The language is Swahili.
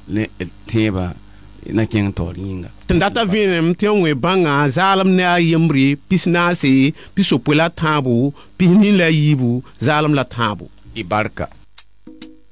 le teba na keng toringa tandata vinem tiongwe banga zalam ne ayemri pisnasi pisopula tabu pinin la yibu zalam la tabu ibarka